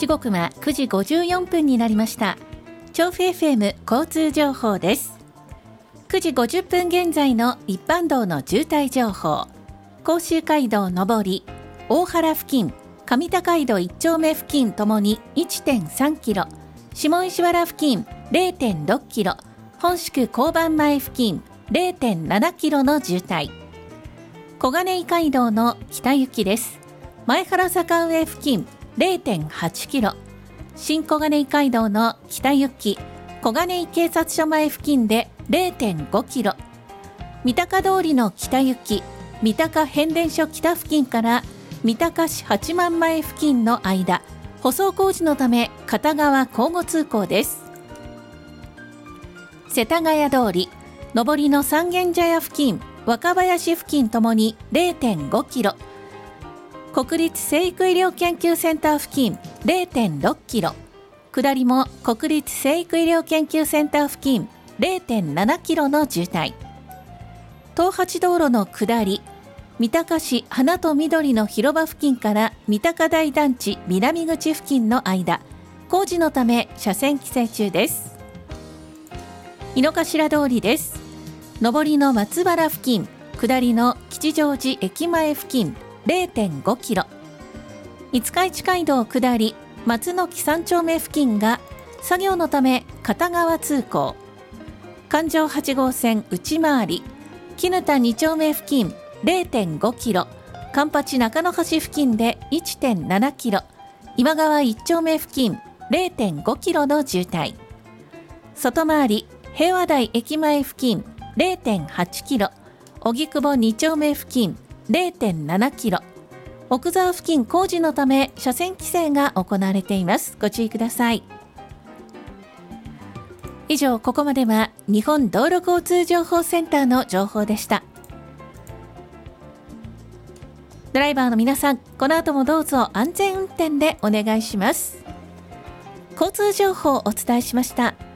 時刻は9時54分になりました。調布 FM 交通情報です。9時50分現在の一般道の渋滞情報。甲州街道上り大原付近、上高井戸1丁目付近ともに 1.3 キロ、下石原付近 0.6 キロ、本宿交番前付近 0.7 キロの渋滞。小金井街道の北行きです。前原坂上付近 0.8 キロ、新小金井街道の北行き小金井警察署前付近で 0.5 キロ、三鷹通りの北行き三鷹変電所北付近から三鷹市八幡前付近の間、舗装工事のため片側交互通行です。世田谷通り上りの三軒茶屋付近若林付近ともに 0.5 キロ、国立成育医療研究センター付近 0.6 キロ、下りも国立成育医療研究センター付近 0.7 キロの渋滞。東八道路の下り三鷹市花と緑の広場付近から三鷹台団地南口付近の間、工事のため車線規制中です。井の頭通りです。上りの松原付近下りの吉祥寺駅前付近 0.5 キロ、五日市街道下り松の木3丁目付近が作業のため片側通行。環状8号線内回り絹田2丁目付近 0.5 キロ、環八中野橋付近で 1.7 キロ、今川1丁目付近 0.5 キロの渋滞。外回り平和台駅前付近 0.8 キロ、荻窪2丁目付近 0.7 キロ、奥沢付近工事のため車線規制が行われています。ご注意ください。以上、ここまでは日本道路交通情報センターの情報でした。ドライバーの皆さん、この後もどうぞ安全運転でお願いします。交通情報をお伝えしました。